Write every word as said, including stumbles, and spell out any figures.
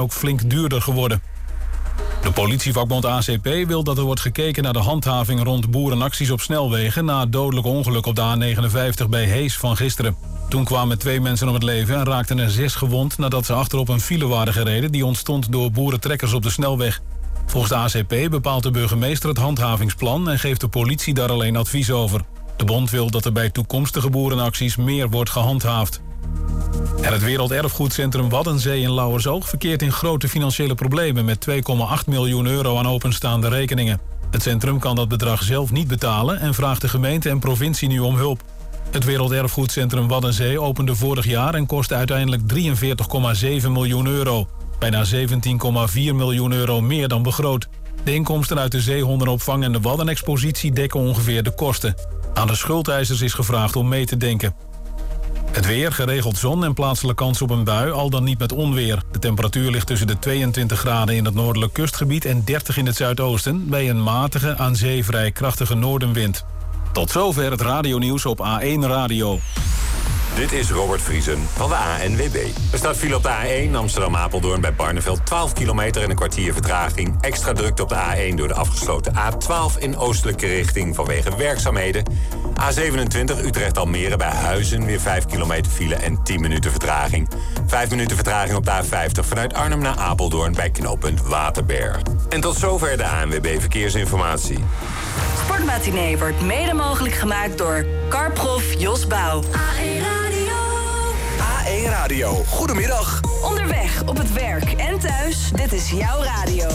ook flink duurder geworden. De politievakbond A C P wil dat er wordt gekeken naar de handhaving rond boerenacties op snelwegen na het dodelijk ongeluk op de A negenenvijftig bij Hees van gisteren. Toen kwamen twee mensen om het leven en raakten er zes gewond nadat ze achterop een file waren gereden die ontstond door boerentrekkers op de snelweg. Volgens de A C P bepaalt de burgemeester het handhavingsplan en geeft de politie daar alleen advies over. De bond wil dat er bij toekomstige boerenacties meer wordt gehandhaafd. En het Werelderfgoedcentrum Waddenzee in Lauwersoog verkeert in grote financiële problemen met twee komma acht miljoen euro aan openstaande rekeningen. Het centrum kan dat bedrag zelf niet betalen en vraagt de gemeente en provincie nu om hulp. Het Werelderfgoedcentrum Waddenzee opende vorig jaar en kostte uiteindelijk drieënveertig komma zeven miljoen euro. Bijna zeventien komma vier miljoen euro meer dan begroot. De inkomsten uit de zeehondenopvang en de waddenexpositie dekken ongeveer de kosten. Aan de schuldeisers is gevraagd om mee te denken. Het weer, geregeld zon en plaatselijke kans op een bui, al dan niet met onweer. De temperatuur ligt tussen de tweeëntwintig graden in het noordelijk kustgebied en dertig in het zuidoosten, bij een matige, aan zee vrij krachtige noordenwind. Tot zover het radionieuws op A één Radio. Dit is Robert Vriesen van de A N W B. Er staat file op de A één Amsterdam-Apeldoorn bij Barneveld. twaalf kilometer en een kwartier vertraging. Extra drukte op de A één door de afgesloten A twaalf in oostelijke richting vanwege werkzaamheden. A zevenentwintig Utrecht-Almere bij Huizen weer vijf kilometer file en tien minuten vertraging. vijf minuten vertraging op de A vijftig vanuit Arnhem naar Apeldoorn bij knooppunt Waterberg. En tot zover de A N W B Verkeersinformatie. Sportmatinee wordt mede mogelijk gemaakt door Carprof Jos Bouw. A één Radio. A één Radio, goedemiddag. Onderweg, op het werk en thuis, dit is jouw radio.